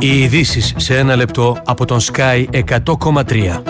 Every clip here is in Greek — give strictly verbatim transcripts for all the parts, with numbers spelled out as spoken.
Οι ειδήσεις σε ένα λεπτό από τον Sky εκατό κόμμα τρία.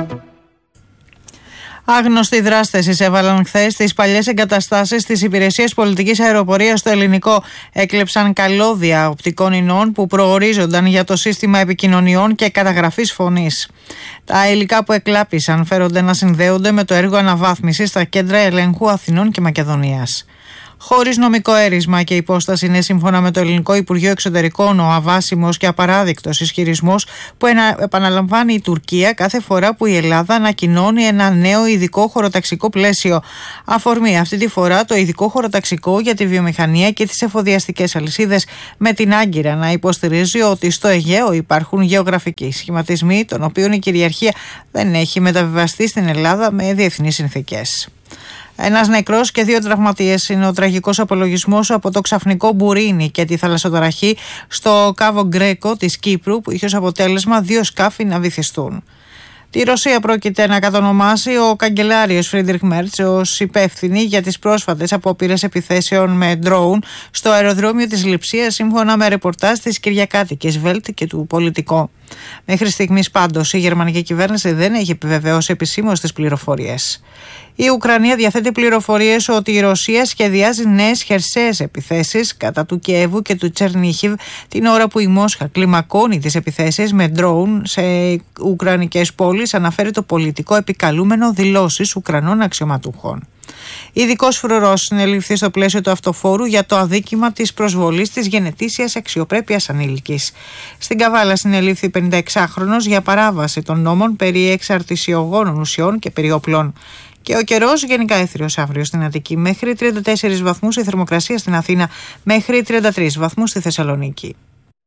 Άγνωστοι δράστες εισέβαλαν χθες στις παλιές εγκαταστάσεις της Υπηρεσίας Πολιτικής Αεροπορίας στο Ελληνικό. Έκλεψαν καλώδια οπτικών ινών που προορίζονταν για το σύστημα επικοινωνιών και καταγραφής φωνής. Τα υλικά που εκλάπησαν φέρονται να συνδέονται με το έργο αναβάθμισης στα κέντρα ελέγχου Αθηνών και Μακεδονίας. Χωρίς νομικό έρισμα και υπόσταση είναι, σύμφωνα με το Ελληνικό Υπουργείο Εξωτερικών, ο αβάσιμος και απαράδεικτος ισχυρισμός που επαναλαμβάνει η Τουρκία κάθε φορά που η Ελλάδα ανακοινώνει ένα νέο ειδικό χωροταξικό πλαίσιο. Αφορμή αυτή τη φορά το ειδικό χωροταξικό για τη βιομηχανία και τις εφοδιαστικές αλυσίδες, με την Άγκυρα να υποστηρίζει ότι στο Αιγαίο υπάρχουν γεωγραφικοί σχηματισμοί, των οποίων η κυριαρχία δεν έχει μεταβιβαστεί στην Ελλάδα με διεθνείς συνθήκες. Ένας νεκρός και δύο τραυματίες είναι ο τραγικός απολογισμός από το ξαφνικό μπουρίνι και τη θαλασσοταραχή στο Κάβο Γκρέκο της Κύπρου, που είχε ως αποτέλεσμα δύο σκάφη να βυθιστούν. Τη Ρωσία πρόκειται να κατονομάσει ο καγκελάριος Φρίντριχ Μέρτς ως υπεύθυνη για τις πρόσφατες απόπειρες επιθέσεων με ντρόουν στο αεροδρόμιο της Λειψίας, σύμφωνα με ρεπορτάζ της Κυριακάτικης Βέλτ και του Πολιτικό. Μέχρι στιγμής πάντως η γερμανική κυβέρνηση δεν έχει επιβεβαιώσει επισήμως τις πληροφορίες. Η Ουκρανία διαθέτει πληροφορίες ότι η Ρωσία σχεδιάζει νέες χερσαίες επιθέσεις κατά του Κιέβου και του Τσερνίχιβ, την ώρα που η Μόσχα κλιμακώνει τις επιθέσεις με ντρόουν σε ουκρανικές πόλεις, αναφέρει το Πολιτικό, επικαλούμενο δηλώσεις Ουκρανών αξιωματούχων. Ειδικός φρουρός συνελήφθη στο πλαίσιο του αυτοφόρου για το αδίκημα της προσβολής της γενετήσιας αξιοπρέπειας ανήλικης. Στην Καβάλα συνελήφθη πενηνταεξάχρονος για παράβαση των νόμων περί εξαρτησιογόνων ουσιών και περί όπλων. Και ο καιρός γενικά έθριος αύριο στην Αττική, μέχρι τριάντα τέσσερις βαθμούς, η θερμοκρασία στην Αθήνα μέχρι τριάντα τρεις βαθμούς στη Θεσσαλονίκη.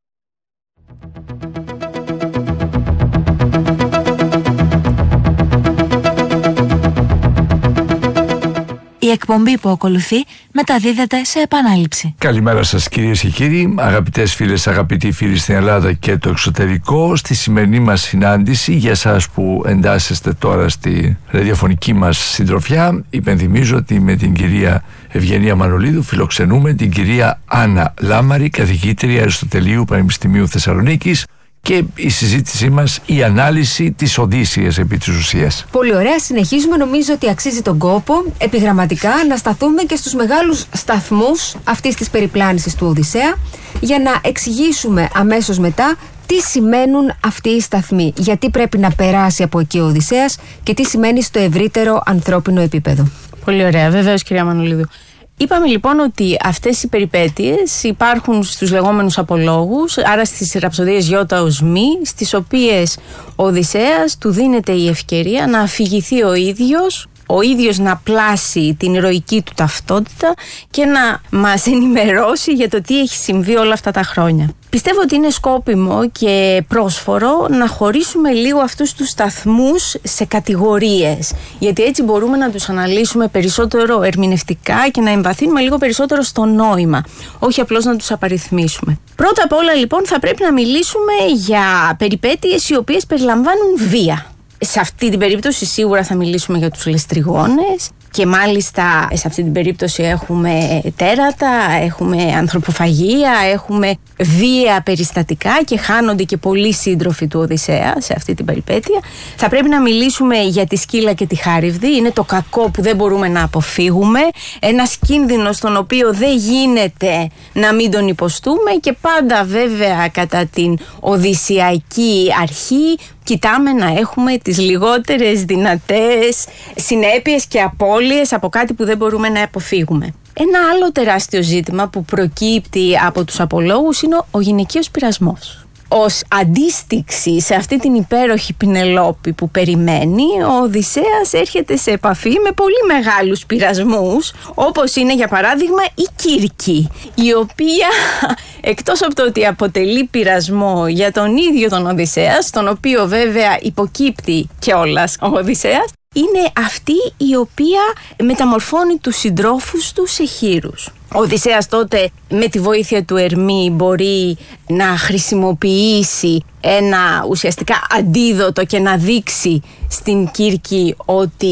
Η εκπομπή που ακολουθεί μεταδίδεται σε επανάληψη. Καλημέρα σας κυρίες και κύριοι, αγαπητές φίλες, αγαπητοί φίλοι στην Ελλάδα και το εξωτερικό. Στη σημερινή μας συνάντηση, για εσάς που εντάσσεστε τώρα στη ραδιοφωνική μας συντροφιά, υπενθυμίζω ότι με την κυρία Ευγενία Μανολίδου φιλοξενούμε την κυρία Άννα Λάμαρη, καθηγήτρια Αριστοτελείου Πανεπιστημίου Θεσσαλονίκης, και η συζήτησή μας, η ανάλυση της Οδύσσειας επί της ουσίας. Πολύ ωραία, συνεχίζουμε. Νομίζω ότι αξίζει τον κόπο επιγραμματικά να σταθούμε και στους μεγάλους σταθμούς αυτής της περιπλάνησης του Οδυσσέα, για να εξηγήσουμε αμέσως μετά τι σημαίνουν αυτοί οι σταθμοί, γιατί πρέπει να περάσει από εκεί ο Οδυσσέας και τι σημαίνει στο ευρύτερο ανθρώπινο επίπεδο. Πολύ ωραία, βεβαίως κυρία Μανολίδου. Είπαμε λοιπόν ότι αυτές οι περιπέτειες υπάρχουν στους λεγόμενους απολόγους, άρα στις ραψοδίες Ιώτα ως Μη, στις οποίες ο Οδυσσέας του δίνεται η ευκαιρία να αφηγηθεί ο ίδιος, ο ίδιος να πλάσει την ηρωική του ταυτότητα και να μας ενημερώσει για το τι έχει συμβεί όλα αυτά τα χρόνια. Πιστεύω ότι είναι σκόπιμο και πρόσφορο να χωρίσουμε λίγο αυτούς τους σταθμούς σε κατηγορίες, γιατί έτσι μπορούμε να τους αναλύσουμε περισσότερο ερμηνευτικά και να εμβαθύνουμε λίγο περισσότερο στο νόημα, όχι απλώς να τους απαριθμίσουμε. Πρώτα απ' όλα λοιπόν θα πρέπει να μιλήσουμε για περιπέτειες οι οποίες περιλαμβάνουν βία. Σε αυτή την περίπτωση σίγουρα θα μιλήσουμε για τους ληστριγόνες, και μάλιστα σε αυτή την περίπτωση έχουμε τέρατα, έχουμε ανθρωποφαγία, έχουμε βία περιστατικά και χάνονται και πολλοί σύντροφοι του Οδυσσέα σε αυτή την περιπέτεια. Θα πρέπει να μιλήσουμε για τη Σκύλα και τη Χάριβδη, είναι το κακό που δεν μπορούμε να αποφύγουμε, ένας κίνδυνος τον οποίο δεν γίνεται να μην τον υποστούμε, και πάντα βέβαια κατά την οδυσσιακή αρχή κοιτάμε να έχουμε τις λιγότερες δυνατές συνέπειες και απώλειες από κάτι που δεν μπορούμε να αποφύγουμε. Ένα άλλο τεράστιο ζήτημα που προκύπτει από τους απολόγους είναι ο γυναικείος πειρασμός. Ως αντίστοιξη σε αυτή την υπέροχη Πινελόπη που περιμένει, ο Οδυσσέας έρχεται σε επαφή με πολύ μεγάλους πειρασμούς, όπως είναι για παράδειγμα η Κύρκη, η οποία εκτός από το ότι αποτελεί πειρασμό για τον ίδιο τον Οδυσσέα, στον οποίο βέβαια υποκύπτει κιόλας ο Οδυσσέας, είναι αυτή η οποία μεταμορφώνει τους συντρόφους του σε χήρους. Ο Οδυσσέας τότε με τη βοήθεια του Ερμή μπορεί να χρησιμοποιήσει ένα ουσιαστικά αντίδοτο και να δείξει στην Κύρκη ότι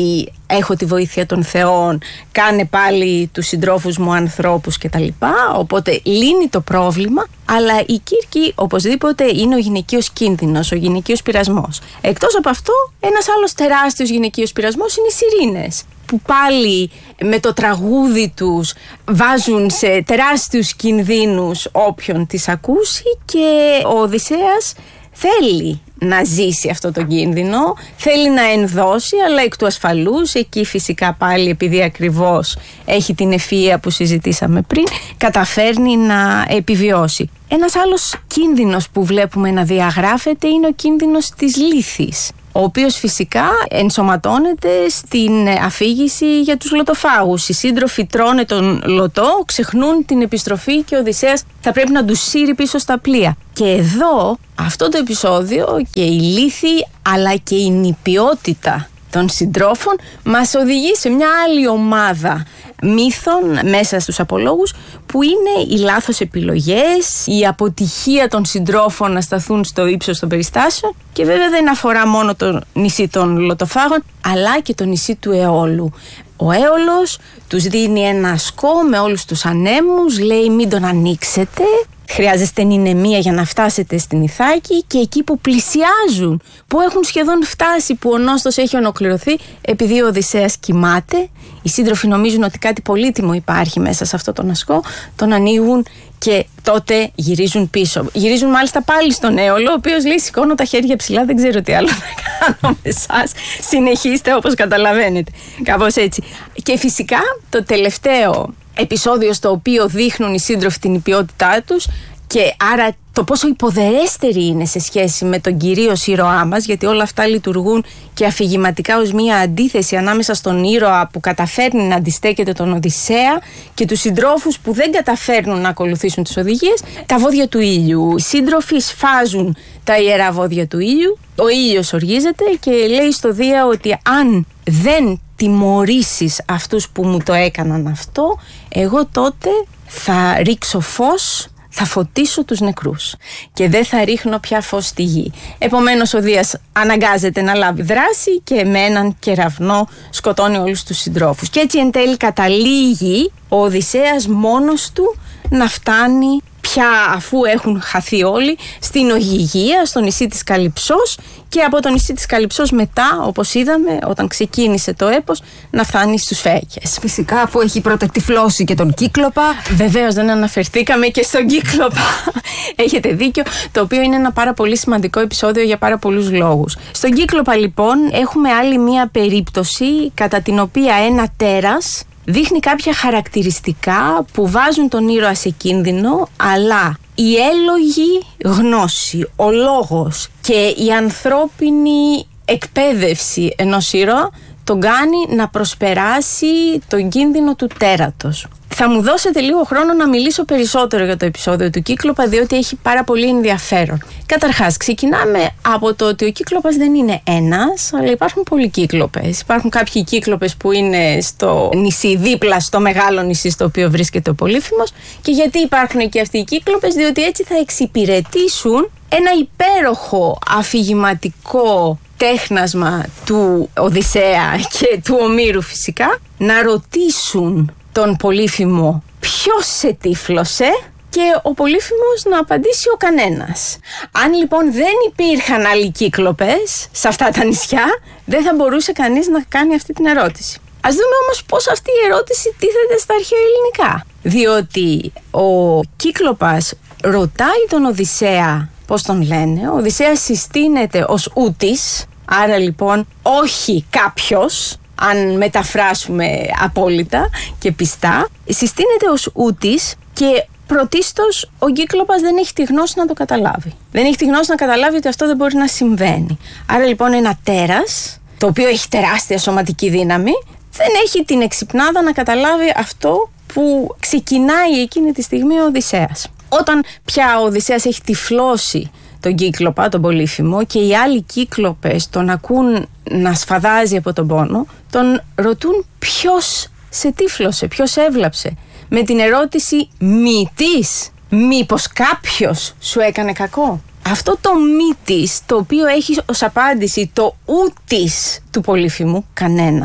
έχω τη βοήθεια των θεών, κάνε πάλι τους συντρόφους μου ανθρώπους κτλ. Οπότε λύνει το πρόβλημα, αλλά η Κύρκη οπωσδήποτε είναι ο γυναικείος κίνδυνος, ο γυναικείος πειρασμός. Εκτός από αυτό, ένας άλλος τεράστιος γυναικείος πειρασμός είναι οι Σιρήνες, που πάλι με το τραγούδι τους βάζουν σε τεράστιους κινδύνους όποιον τις ακούσει, και ο Οδυσσέας θέλει να ζήσει αυτό το κίνδυνο, θέλει να ενδώσει, αλλά εκ του ασφαλούς, εκεί φυσικά πάλι επειδή ακριβώς έχει την ευφυΐα που συζητήσαμε πριν, καταφέρνει να επιβιώσει. Ένας άλλος κίνδυνος που βλέπουμε να διαγράφεται είναι ο κίνδυνος της λύθης, ο οποίος φυσικά ενσωματώνεται στην αφήγηση για τους λωτοφάγους. Οι σύντροφοι τρώνε τον λωτό, ξεχνούν την επιστροφή και ο Οδυσσέας θα πρέπει να τους σύρει πίσω στα πλοία. Και εδώ αυτό το επεισόδιο και η λύθη αλλά και η νηπιότητα των συντρόφων μας οδηγεί σε μια άλλη ομάδα μύθων μέσα στους απολόγους, που είναι οι λάθος επιλογές, η αποτυχία των συντρόφων να σταθούν στο ύψος των περιστάσεων, και βέβαια δεν αφορά μόνο το νησί των λωτοφάγων αλλά και το νησί του Αιώλου. Ο Έολος τους δίνει ένα ασκό με όλους τους ανέμους, λέει μην τον ανοίξετε, χρειάζεστε ηνεμία για να φτάσετε στην Ιθάκη, και εκεί που πλησιάζουν, που έχουν σχεδόν φτάσει, που ο νόστος έχει ολοκληρωθεί, επειδή ο Οδυσσέας κοιμάται, οι σύντροφοι νομίζουν ότι κάτι πολύτιμο υπάρχει μέσα σε αυτό τον ασκό, τον ανοίγουν και τότε γυρίζουν πίσω. Γυρίζουν μάλιστα πάλι στον Έολο, ο οποίος λέει σηκώνω τα χέρια ψηλά, δεν ξέρω τι άλλο να κάνω με εσάς, συνεχίστε όπως καταλαβαίνετε. Κάπως έτσι. Και φυσικά το τελευταίο επεισόδιο στο οποίο δείχνουν οι σύντροφοι την υπιότητά τους, και άρα το πόσο υποδερέστεροι είναι σε σχέση με τον κυρίως ήρωά μας, γιατί όλα αυτά λειτουργούν και αφηγηματικά ως μια αντίθεση ανάμεσα στον ήρωα που καταφέρνει να αντιστέκεται τον Οδυσσέα και τους συντρόφους που δεν καταφέρνουν να ακολουθήσουν τις οδηγίες, τα βόδια του ήλιου. Οι σύντροφοι σφάζουν τα ιερά βόδια του ήλιου, ο ήλιος οργίζεται και λέει στο Δία ότι αν δεν τιμωρήσεις αυτούς που μου το έκαναν αυτό, εγώ τότε θα ρίξω φως, θα φωτίσω τους νεκρούς και δεν θα ρίχνω πια φως στη γη. Επομένως ο Δίας αναγκάζεται να λάβει δράση και με έναν κεραυνό σκοτώνει όλους τους συντρόφους. Και έτσι εν τέλει καταλήγει ο Οδυσσέας μόνος του να φτάνει πια, αφού έχουν χαθεί όλοι, στην Ωγυγία, στο νησί της Καλυψός, και από το νησί της Καλυψός μετά, όπως είδαμε όταν ξεκίνησε το έπος, να φτάνει στους Φαίκες. Φυσικά, αφού έχει πρώτα τυφλώσει και τον Κύκλοπα. Βεβαίως δεν αναφερθήκαμε και στον Κύκλοπα. Έχετε δίκιο, το οποίο είναι ένα πάρα πολύ σημαντικό επεισόδιο για πάρα πολλούς λόγους. Στον Κύκλοπα λοιπόν έχουμε άλλη μία περίπτωση κατά την οποία ένα τέρας δείχνει κάποια χαρακτηριστικά που βάζουν τον ήρωα σε κίνδυνο, αλλά η έλογη γνώση, ο λόγος και η ανθρώπινη εκπαίδευση ενός ήρωα τον κάνει να προσπεράσει τον κίνδυνο του τέρατος. Θα μου δώσετε λίγο χρόνο να μιλήσω περισσότερο για το επεισόδιο του Κύκλοπα, διότι έχει πάρα πολύ ενδιαφέρον. Καταρχάς, ξεκινάμε από το ότι ο Κύκλοπας δεν είναι ένας, αλλά υπάρχουν πολλοί κύκλοπες. Υπάρχουν κάποιοι κύκλοπες που είναι στο νησί δίπλα στο μεγάλο νησί στο οποίο βρίσκεται ο Πολύφημος. Και γιατί υπάρχουν και αυτοί οι κύκλοπες? Διότι έτσι θα εξυπηρετήσουν ένα υπέροχο αφηγηματικό τέχνασμα του Οδυσσέα και του Ομήρου φυσικά, να ρωτήσουν τον Πολύφημο ποιος σε τύφλωσε και ο Πολύφημος να απαντήσει ο κανένας. Αν λοιπόν δεν υπήρχαν άλλοι κύκλοπες σε αυτά τα νησιά, δεν θα μπορούσε κανείς να κάνει αυτή την ερώτηση. Ας δούμε όμως πώς αυτή η ερώτηση τίθεται στα αρχαία ελληνικά. Διότι ο Κύκλοπας ρωτάει τον Οδυσσέα πώς τον λένε. Ο Οδυσσέας συστήνεται ως Ούτης, άρα λοιπόν όχι κάποιος, αν μεταφράσουμε απόλυτα και πιστά, συστήνεται ως Ούτης και πρωτίστως ο Κύκλοπας δεν έχει τη γνώση να το καταλάβει. Δεν έχει τη γνώση να καταλάβει ότι αυτό δεν μπορεί να συμβαίνει. Άρα λοιπόν ένα τέρας, το οποίο έχει τεράστια σωματική δύναμη, δεν έχει την εξυπνάδα να καταλάβει αυτό που ξεκινάει εκείνη τη στιγμή ο Οδυσσέας. Όταν πια ο Οδυσσέας έχει τυφλώσει τον Κύκλοπα, τον Πολύφημο, και οι άλλοι κύκλοπες τον ακούν να σφαδάζει από τον πόνο, τον ρωτούν ποιος σε τύφλωσε, ποιος έβλαψε, με την ερώτηση μήτης, μήπως κάποιος σου έκανε κακό? Αυτό το μήτης, το οποίο έχει ως απάντηση το ούτης του Πολύφημου, κανένας,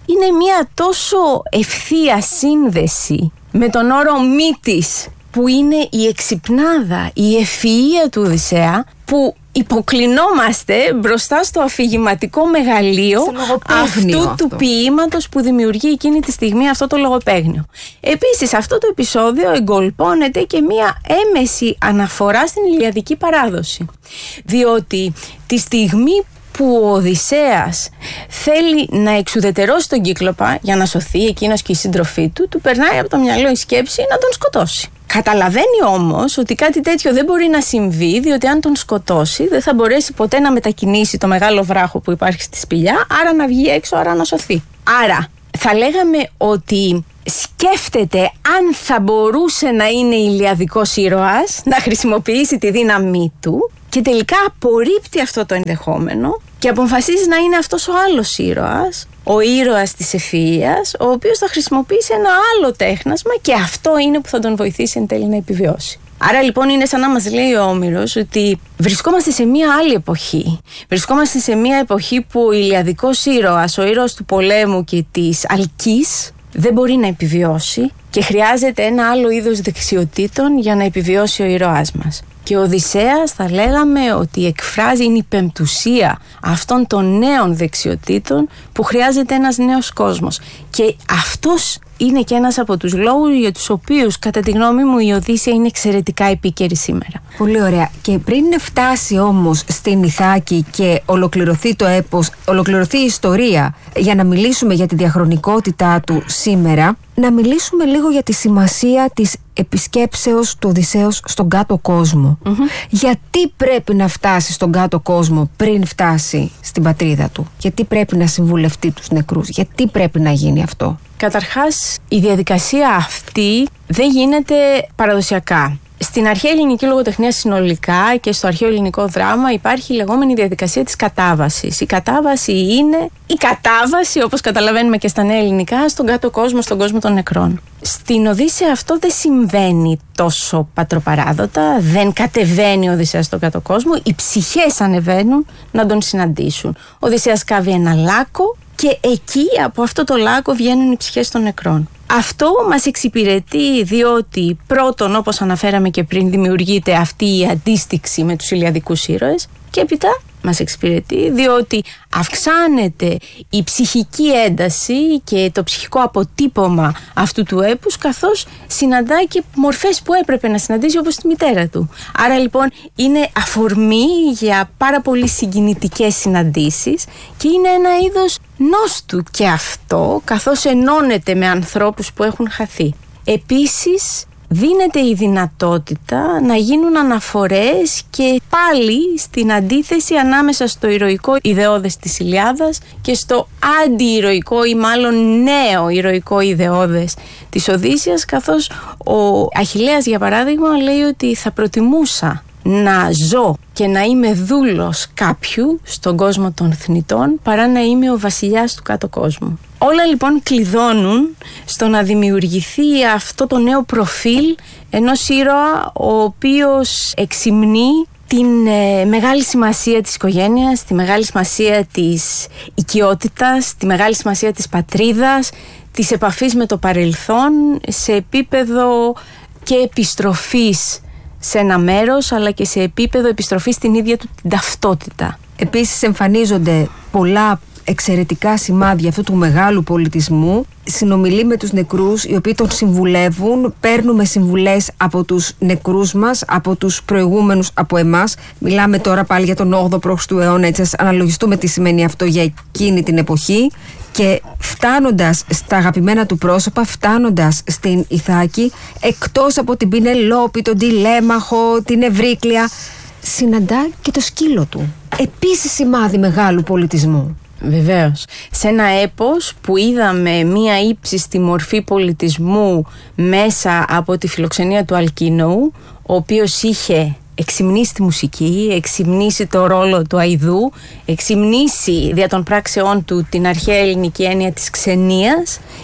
είναι μια τόσο ευθεία σύνδεση με τον όρο μύτης, που είναι η εξυπνάδα, η ευφυΐα του Οδυσσέα, που υποκλεινόμαστε μπροστά στο αφηγηματικό μεγαλείο αυτού αυτό. του ποίηματος που δημιουργεί εκείνη τη στιγμή αυτό το λογοπαίγνιο. Επίσης, αυτό το επεισόδιο εγκολπώνεται και μία έμεση αναφορά στην Ηλιαδική παράδοση, διότι τη στιγμή που ο Οδυσσέας θέλει να εξουδετερώσει τον Κύκλοπα για να σωθεί εκείνος και η σύντροφή του, του περνάει από το μυαλό η σκέψη να τον σκοτώσει. Καταλαβαίνει όμως ότι κάτι τέτοιο δεν μπορεί να συμβεί, διότι αν τον σκοτώσει δεν θα μπορέσει ποτέ να μετακινήσει το μεγάλο βράχο που υπάρχει στη σπηλιά, άρα να βγει έξω, άρα να σωθεί. Άρα θα λέγαμε ότι σκέφτεται αν θα μπορούσε να είναι ηλιαδικός ήρωας, να χρησιμοποιήσει τη δύναμή του, και τελικά απορρίπτει αυτό το ενδεχόμενο και αποφασίζει να είναι αυτός ο άλλος ήρωας, ο ήρωας της ευφυΐας, ο οποίος θα χρησιμοποιήσει ένα άλλο τέχνασμα, και αυτό είναι που θα τον βοηθήσει εν τέλει να επιβιώσει. Άρα λοιπόν είναι σαν να μας λέει ο Όμηρος ότι βρισκόμαστε σε μια άλλη εποχή. Βρισκόμαστε σε μια εποχή που ο ηλιαδικός ήρωας, ο ήρωας του πολέμου και της αλκής, δεν μπορεί να επιβιώσει και χρειάζεται ένα άλλο είδος δεξιοτήτων για να επιβιώσει ο ήρωάς μας. Και ο Οδυσσέας θα λέγαμε ότι εκφράζει, είναι η πεμπτουσία αυτών των νέων δεξιοτήτων που χρειάζεται ένας νέος κόσμος. Και αυτός είναι και ένας από τους λόγους για τους οποίους, κατά τη γνώμη μου, η Οδύσσεια είναι εξαιρετικά επίκαιρη σήμερα. Πολύ ωραία. Και πριν φτάσει όμως στην Ιθάκη και ολοκληρωθεί το έπος, ολοκληρωθεί η ιστορία, για να μιλήσουμε για τη διαχρονικότητά του σήμερα, να μιλήσουμε λίγο για τη σημασία της επισκέψεως του Οδυσσέως στον κάτω κόσμο. Mm-hmm. Γιατί πρέπει να φτάσει στον κάτω κόσμο πριν φτάσει στην πατρίδα του? Γιατί πρέπει να συμβουλευτεί τους νεκρούς? Γιατί πρέπει να γίνει αυτό? Καταρχάς, η διαδικασία αυτή δεν γίνεται παραδοσιακά. Στην αρχαία ελληνική λογοτεχνία συνολικά και στο αρχαίο ελληνικό δράμα υπάρχει η λεγόμενη διαδικασία της κατάβασης. Η κατάβαση είναι η κατάβαση, όπως καταλαβαίνουμε και στα νέα ελληνικά, στον κάτω κόσμο, στον κόσμο των νεκρών. Στην Οδύσσεια αυτό δεν συμβαίνει τόσο πατροπαράδοτα, δεν κατεβαίνει ο Οδυσσέας στον κάτω κόσμο, οι ψυχές ανεβαίνουν να τον συναντήσουν. Ο Οδυσσέας κάβει ένα λάκκο και εκεί από αυτό το λάκκο βγαίνουν οι ψυχές των νεκρών. Αυτό μας εξυπηρετεί διότι πρώτον, όπως αναφέραμε και πριν, δημιουργείται αυτή η αντίστοιξη με τους ηλιαδικούς ήρωες, και έπειτα μας εξυπηρετεί διότι αυξάνεται η ψυχική ένταση και το ψυχικό αποτύπωμα αυτού του έπους, καθώς συναντάει και μορφές που έπρεπε να συναντήσει, όπως τη μητέρα του. Άρα λοιπόν είναι αφορμή για πάρα πολύ συγκινητικές συναντήσεις και είναι ένα είδος νόστου και αυτό, καθώς ενώνεται με ανθρώπους που έχουν χαθεί. Επίσης, δίνεται η δυνατότητα να γίνουν αναφορές και πάλι στην αντίθεση ανάμεσα στο ηρωικό ιδεώδες της Ηλιάδας και στο αντιηρωικό ή μάλλον νέο ηρωικό ιδεώδες της Οδύσσειας, καθώς ο Αχιλλέας, για παράδειγμα, λέει ότι θα προτιμούσα να ζω και να είμαι δούλος κάποιου στον κόσμο των θνητών παρά να είμαι ο βασιλιάς του κάτω κόσμου. Όλα λοιπόν κλειδώνουν στο να δημιουργηθεί αυτό το νέο προφίλ ενός ήρωα ο οποίος εξυμνεί την ε, μεγάλη σημασία της οικογένειας, τη μεγάλη σημασία της οικειότητας, τη μεγάλη σημασία της πατρίδας, της επαφής με το παρελθόν σε επίπεδο και επιστροφής σε ένα μέρος, αλλά και σε επίπεδο επιστροφής στην ίδια του την ταυτότητα. Επίσης εμφανίζονται πολλά εξαιρετικά σημάδια αυτού του μεγάλου πολιτισμού. Συνομιλεί με τους νεκρούς, οι οποίοι τον συμβουλεύουν. Παίρνουμε συμβουλές από τους νεκρούς μας, από τους προηγούμενους, από εμάς. Μιλάμε τώρα πάλι για τον όγδοο π.Χ. αιώνα, έτσι, ας αναλογιστούμε τι σημαίνει αυτό για εκείνη την εποχή. Και φτάνοντας στα αγαπημένα του πρόσωπα, φτάνοντας στην Ιθάκη, εκτός από την Πινελόπη, τον Τηλέμαχο, την Ευρύκλεια, συναντά και το σκύλο του. Επίσης σημάδι μεγάλου πολιτισμού. Βεβαίως. Σε ένα έπος που είδαμε μία ύψιστη μορφή πολιτισμού μέσα από τη φιλοξενία του Αλκίνοου, ο οποίος είχε εξυμνήσει τη μουσική, εξυμνήσει το ρόλο του αηδού, εξυμνήσει δια των πράξεών του την αρχαία ελληνική έννοια της ξενίας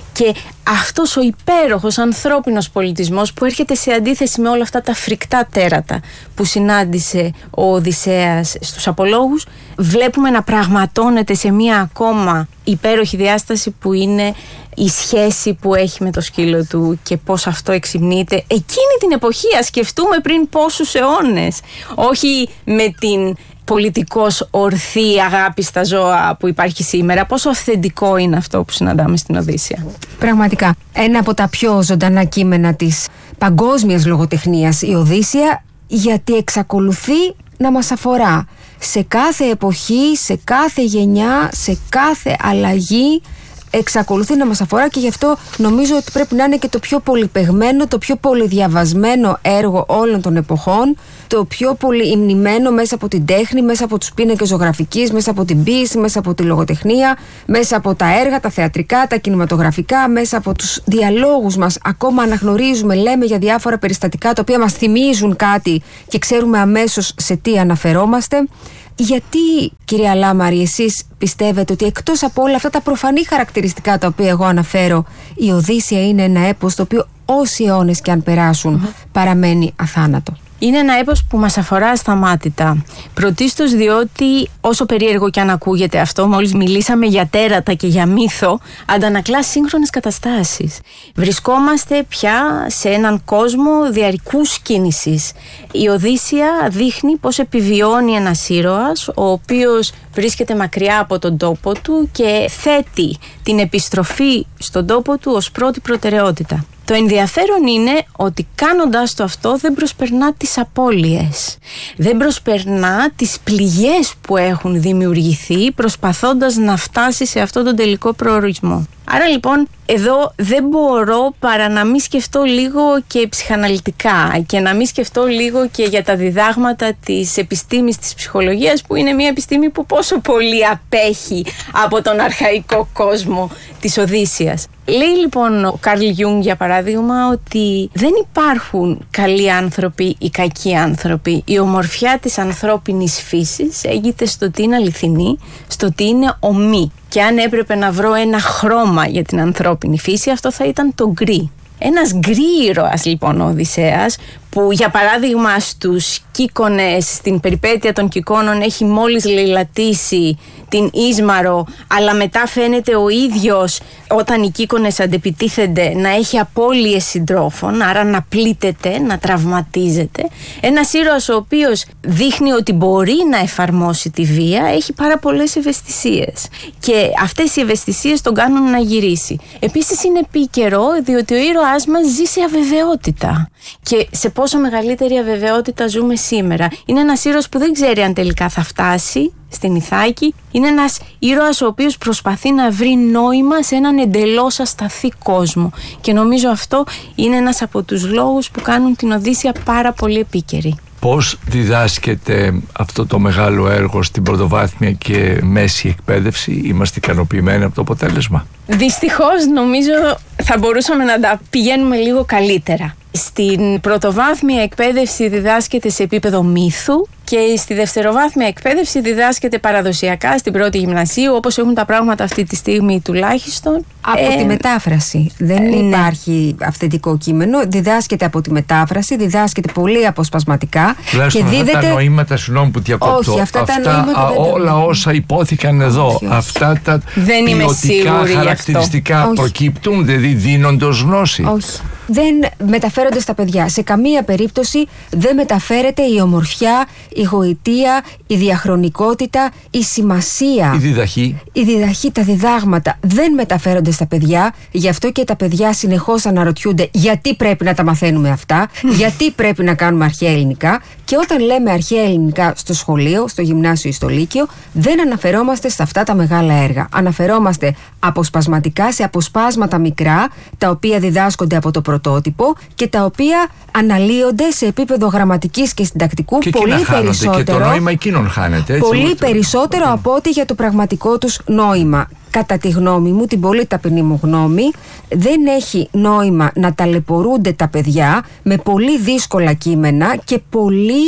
Και αυτός ο υπέροχος ανθρώπινος πολιτισμός που έρχεται σε αντίθεση με όλα αυτά τα φρικτά τέρατα που συνάντησε ο Οδυσσέας στους Απολόγους, βλέπουμε να πραγματώνεται σε μία ακόμα υπέροχη διάσταση που είναι η σχέση που έχει με το σκύλο του και πώς αυτό εξυμνείται εκείνη την εποχή. Ας σκεφτούμε πριν πόσους αιώνες, όχι με την πολιτικώς ορθή αγάπη στα ζώα που υπάρχει σήμερα. Πόσο αυθεντικό είναι αυτό που συναντάμε στην Οδύσσεια. Πραγματικά, ένα από τα πιο ζωντανά κείμενα της παγκόσμιας λογοτεχνίας, η Οδύσσεια, γιατί εξακολουθεί να μας αφορά σε κάθε εποχή, σε κάθε γενιά, σε κάθε αλλαγή. Εξακολουθεί να μας αφορά και γι' αυτό νομίζω ότι πρέπει να είναι και το πιο πολυπαιγμένο, το πιο πολυδιαβασμένο έργο όλων των εποχών, το πιο πολύ υμνημένο μέσα από την τέχνη, μέσα από τους πίνακες ζωγραφικής, μέσα από την ποίηση, μέσα από τη λογοτεχνία, μέσα από τα έργα, τα θεατρικά, τα κινηματογραφικά, μέσα από τους διαλόγους μας. Ακόμα αναγνωρίζουμε, λέμε για διάφορα περιστατικά τα οποία μας θυμίζουν κάτι και ξέρουμε αμέσως σε τι αναφερόμαστε. Γιατί, κυρία Λάμαρη, εσείς πιστεύετε ότι εκτός από όλα αυτά τα προφανή χαρακτηριστικά τα οποία εγώ αναφέρω, η Οδύσσεια είναι ένα έπος το οποίο όσοι αιώνες και αν περάσουν mm-hmm. παραμένει αθάνατο? Είναι ένα έπος που μας αφορά ασταμάτητα. Πρωτίστως διότι, όσο περίεργο και αν ακούγεται αυτό, μόλις μιλήσαμε για τέρατα και για μύθο, αντανακλά σύγχρονες καταστάσεις. Βρισκόμαστε πια σε έναν κόσμο διαρκούς κίνησης. Η Οδύσσεια δείχνει πώς επιβιώνει ένας ήρωας, ο οποίος βρίσκεται μακριά από τον τόπο του και θέτει την επιστροφή στον τόπο του ως πρώτη προτεραιότητα. Το ενδιαφέρον είναι ότι κάνοντας το αυτό δεν προσπερνά τις απώλειες, δεν προσπερνά τις πληγές που έχουν δημιουργηθεί προσπαθώντας να φτάσει σε αυτόν τον τελικό προορισμό. Άρα λοιπόν εδώ δεν μπορώ παρά να μην σκεφτώ λίγο και ψυχαναλυτικά και να μην σκεφτώ λίγο και για τα διδάγματα της επιστήμης της ψυχολογίας, που είναι μια επιστήμη που πόσο πολύ απέχει από τον αρχαϊκό κόσμο της Οδύσσειας. Λέει λοιπόν ο Καρλ Γιούγκ για παράδειγμα ότι δεν υπάρχουν καλοί άνθρωποι ή κακοί άνθρωποι. Η ομορφιά της ανθρώπινης φύσης έγκυται στο ότι είναι αληθινή, στο ότι είναι ομή. Και αν έπρεπε να βρω ένα χρώμα για την ανθρώπινη φύση, αυτό θα ήταν το γκρι. Ένας γκρι ήρωας λοιπόν ο Οδυσσέας, που για παράδειγμα στους Κύκονες, στην περιπέτεια των Κικώνων, έχει μόλις λαιλατήσει την Ίσμαρο, αλλά μετά φαίνεται ο ίδιος όταν οι Κύκονες αντεπιτίθενται να έχει απώλειες συντρόφων, άρα να πλήττεται, να τραυματίζεται. Ένας ήρωας ο οποίος δείχνει ότι μπορεί να εφαρμόσει τη βία, έχει πάρα πολλές ευαισθησίες και αυτές οι ευαισθησίες τον κάνουν να γυρίσει. Επίσης είναι επίκαιρο διότι ο ήρωάς μας ζει σε αβεβαιότητα και σε πόσο μεγαλύτερη αβεβαιότητα ζούμε σήμερα. Είναι ένας ήρωας που δεν ξέρει αν τελικά θα φτάσει στην Ιθάκη. Είναι ένας ήρωας ο οποίος προσπαθεί να βρει νόημα σε έναν εντελώς ασταθή κόσμο και νομίζω αυτό είναι ένας από τους λόγους που κάνουν την Οδύσσεια πάρα πολύ επίκαιρη. Πώς διδάσκεται αυτό το μεγάλο έργο στην πρωτοβάθμια και μέση εκπαίδευση? Είμαστε ικανοποιημένοι από το αποτέλεσμα? Δυστυχώς νομίζω θα μπορούσαμε να τα πηγαίνουμε λίγο καλύτερα. Στην πρωτοβάθμια εκπαίδευση διδάσκεται σε επίπεδο μύθου και στη δευτεροβάθμια εκπαίδευση διδάσκεται παραδοσιακά στην πρώτη γυμνασίου, όπως έχουν τα πράγματα αυτή τη στιγμή τουλάχιστον. Από ε, τη μετάφραση. Δεν ε, υπάρχει ναι. αυθεντικό κείμενο. Διδάσκεται από τη μετάφραση, διδάσκεται πολύ αποσπασματικά. Τουλάχιστον και δίδεται... αυτά τα νοήματα, συγγνώμη που διακόπτω. Όχι, αυτά, αυτά τα νοήματα α, δεν όλα όσα υπόθηκαν εδώ, όχι, όχι. αυτά τα δεν ποιοτικά χαρακτηριστικά προκύπτουν, δηλαδή δίνονται ως γνώση? Όχι. Δεν μεταφέρονται στα παιδιά. Σε καμία περίπτωση δεν μεταφέρεται η ομορφιά, η γοητεία, η διαχρονικότητα, η σημασία. Η διδαχή. Η διδαχή, τα διδάγματα δεν μεταφέρονται στα παιδιά. Γι' αυτό και τα παιδιά συνεχώς αναρωτιούνται γιατί πρέπει να τα μαθαίνουμε αυτά, γιατί πρέπει να κάνουμε αρχαία ελληνικά. Και όταν λέμε αρχαία ελληνικά στο σχολείο, στο γυμνάσιο ή στο λύκειο, δεν αναφερόμαστε σε αυτά τα μεγάλα έργα. Αναφερόμαστε αποσπασματικά σε αποσπάσματα μικρά, τα οποία διδάσκονται από το πρωτότυπο και τα οποία αναλύονται σε επίπεδο γραμματικής και συντακτικού και πολύ περισσότερο. Και το νόημα εκείνων χάνεται. Έτσι, πολύ ούτε. περισσότερο mm. από ό,τι για το πραγματικό τους νόημα. Κατά τη γνώμη μου, την πολύ ταπεινή μου γνώμη, δεν έχει νόημα να ταλαιπωρούνται τα παιδιά με πολύ δύσκολα κείμενα και πολύ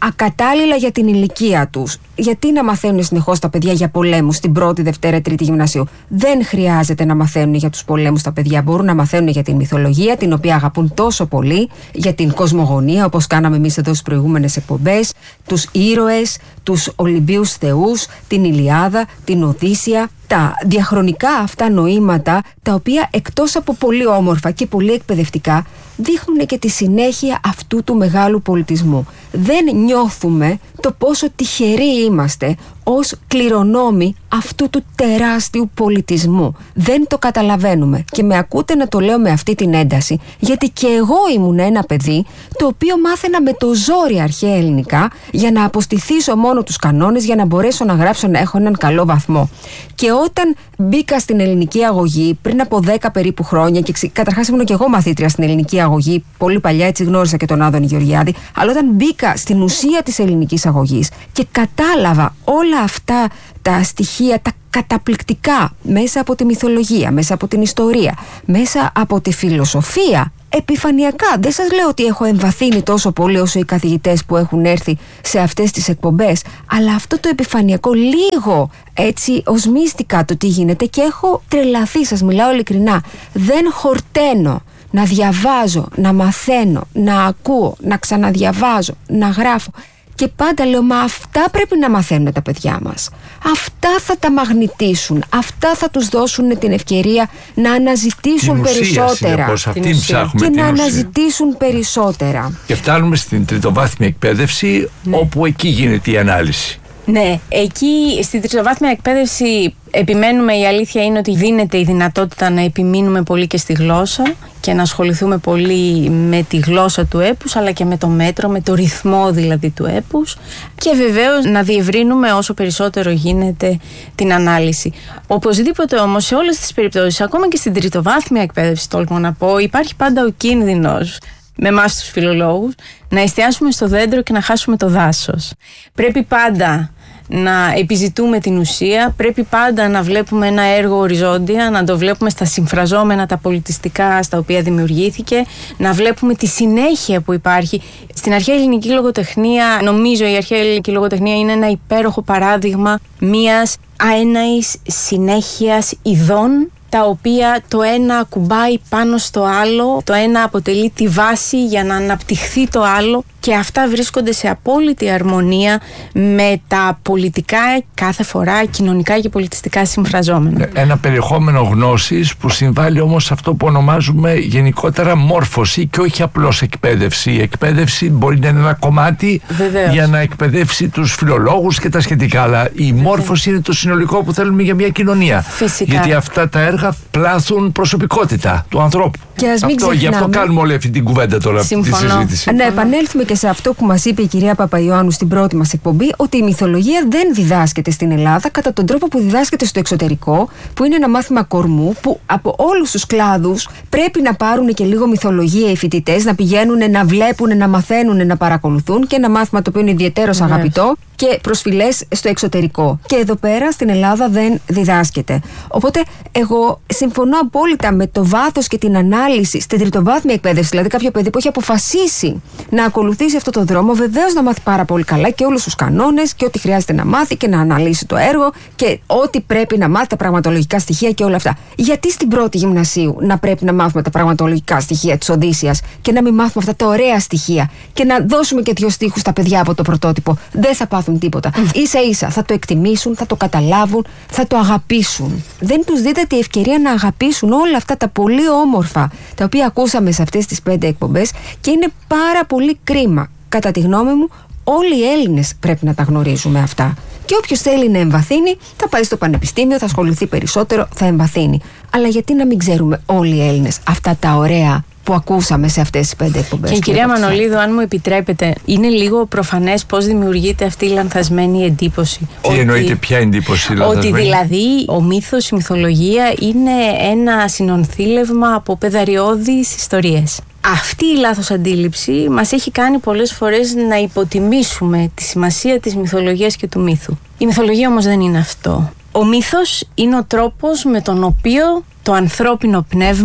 ακατάλληλα για την ηλικία τους. Γιατί να μαθαίνουν συνεχώς τα παιδιά για πολέμους στην πρώτη, δευτέρα, τρίτη γυμνασίου? Δεν χρειάζεται να μαθαίνουν για τους πολέμους τα παιδιά. Μπορούν να μαθαίνουν για την μυθολογία, την οποία αγαπούν τόσο πολύ, για την κοσμογονία, όπως κάναμε εμείς εδώ στις προηγούμενες εκπομπές, τους ήρωες, τους Ολυμπίους θεούς, την Ηλιάδα, την Οδύσσεια. Τα διαχρονικά αυτά νοήματα, τα οποία εκτός από πολύ όμορφα και πολύ εκπαιδευτικά, δείχνουν και τη συνέχεια αυτού του μεγάλου πολιτισμού. Δεν νιώθουμε το πόσο τυχεροί είμαστε ως κληρονόμοι αυτού του τεράστιου πολιτισμού. Δεν το καταλαβαίνουμε και με ακούτε να το λέω με αυτή την ένταση, γιατί και εγώ ήμουν ένα παιδί το οποίο μάθαινα με το ζόρι αρχαία ελληνικά για να αποστηθήσω μόνο τους κανόνες, για να μπορέσω να γράψω να έχω έναν καλό βαθμό. Και όταν μπήκα στην ελληνική αγωγή πριν από δέκα περίπου χρόνια, και καταρχάς ήμουν και εγώ μαθήτρια στην ελληνική αγωγή, πολύ παλιά, έτσι γνώρισα και τον Άδωνη Γεωργιάδη, αλλά όταν μπήκα στην ουσία της ελληνικής αγωγής και κατάλαβα όλα αυτά τα στοιχεία, τα καταπληκτικά, μέσα από τη μυθολογία, μέσα από την ιστορία, μέσα από τη φιλοσοφία, επιφανειακά. Δεν σας λέω ότι έχω εμβαθύνει τόσο πολύ όσο οι καθηγητές που έχουν έρθει σε αυτές τις εκπομπές, αλλά αυτό το επιφανειακό λίγο έτσι οσμίστηκα το τι γίνεται και έχω τρελαθεί, σας μιλάω ειλικρινά. Δεν χορταίνω να διαβάζω, να μαθαίνω, να ακούω, να ξαναδιαβάζω, να γράφω. Και πάντα λέω, μα αυτά πρέπει να μαθαίνουν τα παιδιά μας. Αυτά θα τα μαγνητήσουν. Αυτά θα τους δώσουν την ευκαιρία να αναζητήσουν την περισσότερα. Ουσία, αυτήν ψάχνουμε, και την να ουσία. αναζητήσουν περισσότερα. Και φτάνουμε στην τριτοβάθμια εκπαίδευση, ναι, όπου εκεί γίνεται η ανάλυση. Ναι, εκεί στην τριτοβάθμια εκπαίδευση επιμένουμε, η αλήθεια είναι ότι δίνεται η δυνατότητα να επιμείνουμε πολύ και στη γλώσσα και να ασχοληθούμε πολύ με τη γλώσσα του έπους, αλλά και με το μέτρο, με το ρυθμό δηλαδή του έπους, και βεβαίως να διευρύνουμε όσο περισσότερο γίνεται την ανάλυση. Οπωσδήποτε όμως σε όλες τις περιπτώσεις, ακόμα και στην τριτοβάθμια εκπαίδευση, τόλμω να πω, υπάρχει πάντα ο κίνδυνος με εμάς τους φιλολόγους να εστιάσουμε στο δέντρο και να χάσουμε το δάσος. Πρέπει πάντα να επιζητούμε την ουσία, πρέπει πάντα να βλέπουμε ένα έργο οριζόντια, να το βλέπουμε στα συμφραζόμενα τα πολιτιστικά στα οποία δημιουργήθηκε, να βλέπουμε τη συνέχεια που υπάρχει. Στην αρχαία ελληνική λογοτεχνία, νομίζω η αρχαία ελληνική λογοτεχνία είναι ένα υπέροχο παράδειγμα μιας αέναης συνέχειας ειδών, τα οποία το ένα ακουμπάει πάνω στο άλλο, το ένα αποτελεί τη βάση για να αναπτυχθεί το άλλο, και αυτά βρίσκονται σε απόλυτη αρμονία με τα πολιτικά, κάθε φορά κοινωνικά και πολιτιστικά συμφραζόμενα. Ένα περιεχόμενο γνώσης που συμβάλλει όμως σε αυτό που ονομάζουμε γενικότερα μόρφωση και όχι απλώς εκπαίδευση. Η εκπαίδευση μπορεί να είναι ένα κομμάτι, βεβαίως, για να εκπαιδεύσει τους φιλολόγους και τα σχετικά, αλλά η Βεβαίως. μόρφωση είναι το συνολικό που θέλουμε για μια κοινωνία. Φυσικά. Γιατί αυτά τα έργα πλάθουν προσωπικότητα του ανθρώπου. Και ας μην αυτό, γι' αυτό κάνουμε όλη αυτή την κουβέντα τώρα, Συμφωνώ. τη συζήτηση. Να επανέλθουμε και σε αυτό που μας είπε η κυρία Παπαϊωάννου στην πρώτη μας εκπομπή, ότι η μυθολογία δεν διδάσκεται στην Ελλάδα κατά τον τρόπο που διδάσκεται στο εξωτερικό, που είναι ένα μάθημα κορμού, που από όλους τους κλάδους πρέπει να πάρουν και λίγο μυθολογία οι φοιτητές, να πηγαίνουν, να βλέπουν, να μαθαίνουν, να παρακολουθούν, και ένα μάθημα το οποίο είναι ιδιαίτερος yes. αγαπητό και προσφυλές στο εξωτερικό. Και εδώ πέρα στην Ελλάδα δεν διδάσκεται. Οπότε εγώ συμφωνώ απόλυτα με το βάθος και την ανάλυση στην τριτοβάθμια εκπαίδευση. Δηλαδή, κάποιο παιδί που έχει αποφασίσει να ακολουθήσει αυτό το δρόμο, βεβαίως να μάθει πάρα πολύ καλά και όλους τους κανόνες και ό,τι χρειάζεται να μάθει και να αναλύσει το έργο και ό,τι πρέπει να μάθει, τα πραγματολογικά στοιχεία και όλα αυτά. Γιατί στην πρώτη γυμνασίου να πρέπει να μάθουμε τα πραγματολογικά στοιχεία της Οδύσσειας και να μην μάθουμε αυτά τα ωραία στοιχεία και να δώσουμε και δύο στίχους στα παιδιά από το πρωτότυπο? Δεν θα πάθουν τίποτα. Mm. Ίσα ίσα θα το εκτιμήσουν, θα το καταλάβουν, θα το αγαπήσουν. Δεν τους δίδεται η ευκαιρία να αγαπήσουν όλα αυτά τα πολύ όμορφα τα οποία ακούσαμε σε αυτές τις πέντε εκπομπές, και είναι πάρα πολύ κρίμα. Κατά τη γνώμη μου, όλοι οι Έλληνες πρέπει να τα γνωρίζουμε αυτά. Και όποιος θέλει να εμβαθύνει, θα πάει στο πανεπιστήμιο, θα ασχοληθεί περισσότερο, θα εμβαθύνει. Αλλά γιατί να μην ξέρουμε όλοι οι Έλληνες αυτά τα ωραία που ακούσαμε σε αυτές τις πέντε εκπομπές? Και κυρία Μανολίδου, αν μου επιτρέπετε, είναι λίγο προφανές πώς δημιουργείται αυτή η λανθασμένη εντύπωση. Τι ότι, εννοείται, ποια εντύπωση λανθασμένη? Ότι δηλαδή ο μύθος, η μυθολογία είναι ένα συνονθήλευμα από πεδαριώδεις ιστορίες. Αυτή η λάθος αντίληψη μας έχει κάνει πολλές φορές να υποτιμήσουμε τη σημασία της μυθολογίας και του μύθου. Η μυθολογία όμως δεν είναι αυτό. Ο μύθος είναι ο τρόπος με τον οποίο το ανθρώπινο πνεύμα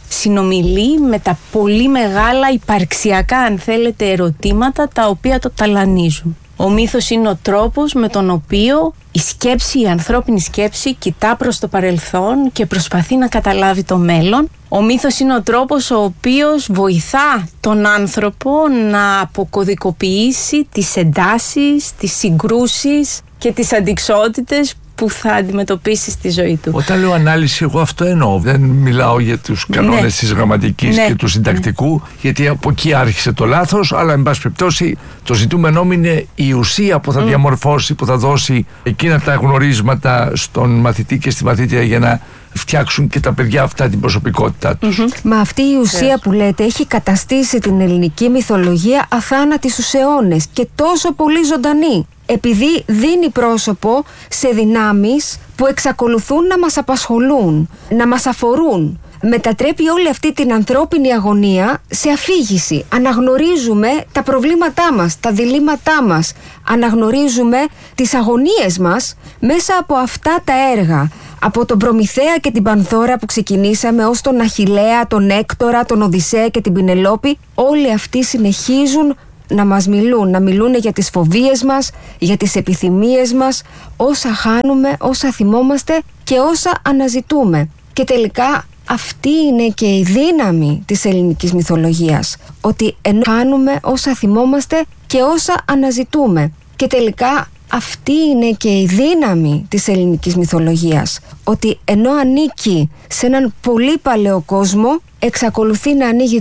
συνομιλεί με τα πολύ μεγάλα υπαρξιακά, αν θέλετε, ερωτήματα τα οποία το ταλανίζουν. Ο μύθος είναι ο τρόπος με τον οποίο η σκέψη, η ανθρώπινη σκέψη κοιτά προς το παρελθόν και προσπαθεί να καταλάβει το μέλλον. Ο μύθος είναι ο τρόπος ο οποίος βοηθά τον άνθρωπο να αποκωδικοποιήσει τις εντάσεις, τις συγκρούσεις και τις αντιξότητες που θα αντιμετωπίσει στη ζωή του. Όταν λέω ανάλυση, εγώ αυτό εννοώ. Δεν μιλάω για τους κανόνες ναι. της γραμματικής ναι. και του συντακτικού, ναι. γιατί από εκεί άρχισε το λάθος, αλλά εν πάση περιπτώσει το ζητούμενό μου είναι η ουσία που θα mm. διαμορφώσει, που θα δώσει εκείνα τα γνωρίσματα στον μαθητή και στη μαθήτρια για να φτιάξουν και τα παιδιά αυτά την προσωπικότητά τους. Mm-hmm. Μα αυτή η ουσία yes. που λέτε έχει καταστήσει την ελληνική μυθολογία αθάνατη στους αιώνες και τόσο πολύ ζωντανή, επειδή δίνει πρόσωπο σε δυνάμεις που εξακολουθούν να μας απασχολούν, να μας αφορούν. Μετατρέπει όλη αυτή την ανθρώπινη αγωνία σε αφήγηση. Αναγνωρίζουμε τα προβλήματά μας, τα διλήμματά μας. Αναγνωρίζουμε τις αγωνίες μας μέσα από αυτά τα έργα. Από τον Προμηθέα και την Πανθώρα που ξεκινήσαμε, ως τον Αχιλλέα, τον Έκτορα, τον Οδυσσέα και την Πινελόπη, όλοι αυτοί συνεχίζουν να μας μιλούν, να μιλούν για τις φοβίες μας, για τις επιθυμίες μας, όσα χάνουμε, όσα θυμόμαστε και όσα αναζητούμε. Και τελικά αυτή είναι και η δύναμη της ελληνικής μυθολογίας, ότι ενώ χάνουμε, όσα θυμόμαστε και όσα αναζητούμε. Και τελικά αυτή είναι και η δύναμη της ελληνικής μυθολογίας, ότι ενώ ανήκει σε έναν πολύ παλαιό κόσμο, εξακολουθεί να ανοίγει